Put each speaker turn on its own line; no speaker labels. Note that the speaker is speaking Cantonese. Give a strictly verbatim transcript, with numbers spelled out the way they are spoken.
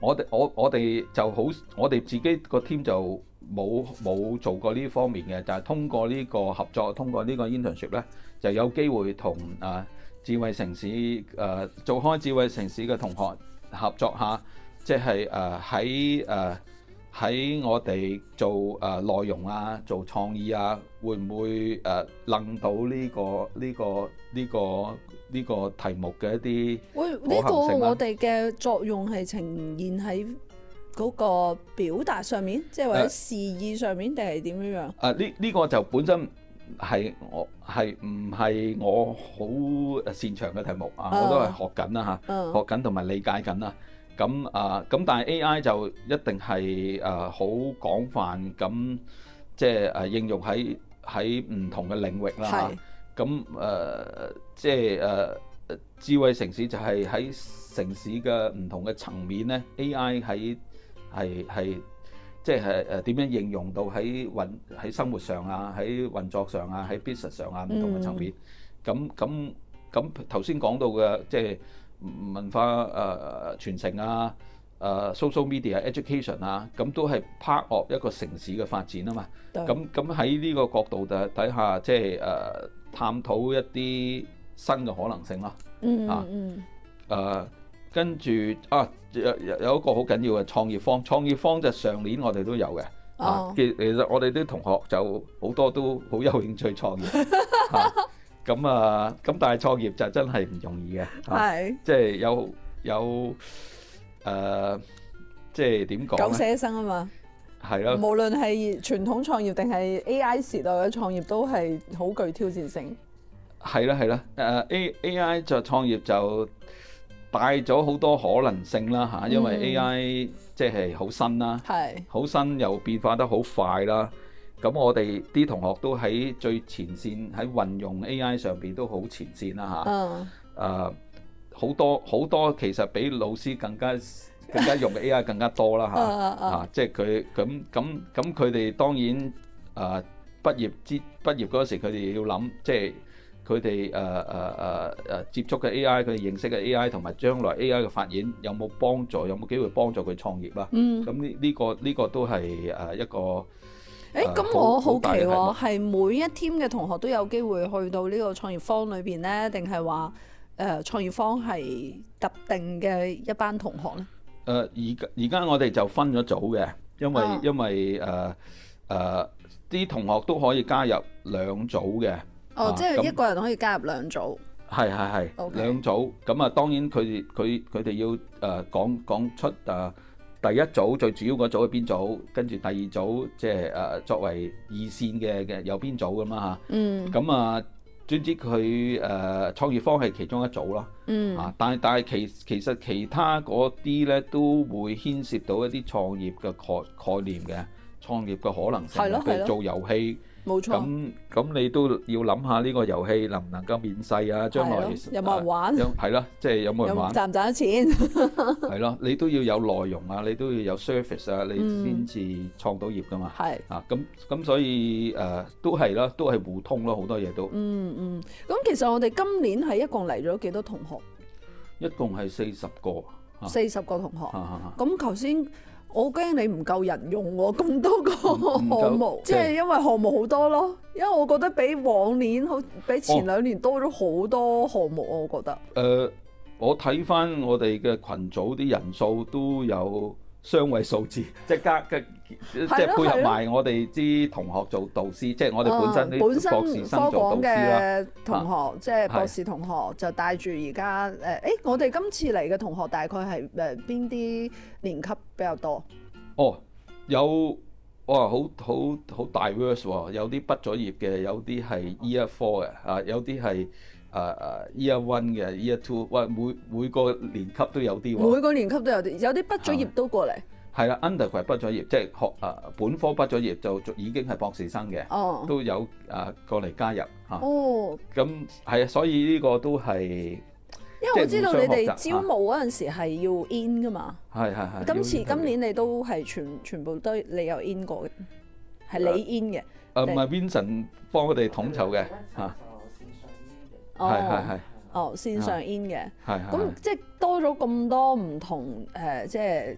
我哋我我哋就好，我哋自己個 team 就冇冇做過呢方面嘅，就係、是、通過呢個合作，通過呢個 internship 咧，就有機會同啊智慧城市誒、呃、做開智慧城市嘅同學合作下，即係誒喺誒喺我哋做誒、呃、內容啊，做創意啊，會唔會誒諗到呢、這個呢、這個呢、這個呢、這個題目嘅一啲
喂，呢個我哋嘅作用係呈現喺嗰個表達上面，即係或者示意上面，定係點樣樣？
啊，呢呢個就本身係我係唔係我好擅長嘅題目啊，我都係學緊啦嚇，學緊同埋理解緊啦。咁啊，咁但係 A I 就一定係誒好廣泛咁，即係誒應用喺喺唔同嘅領域啦。咁誒，即係誒智慧城市就係喺城市嘅唔同嘅層面咧 ，A I 喺係係即係誒點樣應用到喺運喺生活上啊，喺運作上啊，喺 business 上啊，唔同嘅層面。咁咁咁頭先講到嘅即係文化誒傳承啊，誒 social media education 啊，咁都係 part of 一個城市嘅發展啊嘛。咁咁喺呢個角度就底下，即係誒探討一啲新嘅可能性咯。嗯嗯誒跟住啊，有有一個好緊要嘅創業坊，創業坊就上年我哋都有嘅。啊，其其實我哋啲同學就好多都好有興趣創業。咁啊，咁但係創業就真係唔容易嘅。係，即係有有誒，即係點講咧？
九死一生啊嘛。係咯。無論係傳統創業定係 A I 時代嘅創業，都係好具挑戰性。
係啦係啦，誒 A A I 就創業就帶咗好多可能性啦嚇，因為 A I 即係好新啦，係好新又變化得好快啦。咁我哋啲同學都喺最前線，喺運用 A I 上邊都好前線啦嚇。誒好多好多其實比老師更加更加用 A I 更加多啦嚇。啊，即係佢咁咁咁佢哋當然誒畢業之畢業嗰時，佢哋要諗即係。佢哋誒誒誒誒接觸嘅 A I，佢哋認識嘅 A I 同埋將來 A I 嘅發展有冇幫助，有冇機會幫助佢創業啦？嗯，咁呢呢個呢個都係誒一個。誒，
咁我好奇喎，係每一 team 嘅同學都有機會去到呢個創業坊裏邊咧，定係話誒創業坊係特定嘅一班同學咧？
誒，而家而家我哋就分咗組嘅，因為因為誒誒啲同學都可以加入兩組嘅。
哦，即係一個人可以加入兩組。
係係係兩組，咁啊當然佢哋佢佢哋要誒講講出誒第一組最主要嗰組係邊組，跟住第二組即係誒作為二線嘅嘅有邊組咁啦嚇。嗯。咁啊，總之佢誒創業坊係其中一組咯。嗯。啊，但係但係其其實其他嗰啲咧都會牽涉到一啲創業嘅概概念嘅，創業嘅可能性，譬如做遊戲。
冇錯，
咁咁你都要諗下呢個遊戲能唔能夠免費啊？將來
有冇人玩？
係咯，即係有冇人玩？
賺唔賺得錢？
係咯，你都要有內容啊，你都要有 service 啊，你先至創到業噶嘛。係啊，咁咁所以誒都係啦，都係互通咯，好多嘢都。
嗯嗯，咁其實我哋今年係一共嚟咗幾多同學？
一共係四十個。
四十個同學。咁頭先。我驚你唔夠人用喎，咁多個項目，即係因為項目好多咯。因為我覺得比往年好，比前兩年多咗好多項目啊，我覺得。
誒，我睇翻我哋嘅群組啲人數都有雙位數字，即係加嘅，即係配合埋我哋啲同學做導師，即係我哋本身啲博士生做導師啦。
同學即係博士同學就帶住而家誒，誒我哋今次嚟嘅同學大概係誒邊啲年級比較多？
哦，有哇，好好好 diverse 喎，有啲畢咗業嘅，有啲係 year four 嘅，啊有啲係。誒誒 year one 嘅 year two， 喂每每個年級都有啲喎。
每個年級都有啲，有啲畢咗業都過嚟。
係啦 ，undergrad 畢咗業，即係學誒、呃、本科畢咗業就已經係博士生嘅，哦、都有誒、呃、過嚟加入嚇。哦，咁係啊，所以呢個都係。
因為我知道你哋招募嗰陣時係要 in 噶嘛。係係係。今次今年你都係全全部都你有 in 過嘅，係你 in 嘅。
誒唔係 Vincent 幫我哋統籌嘅嚇。係係係，
哦，線上 in 嘅，咁即係多咗咁多唔同誒，即係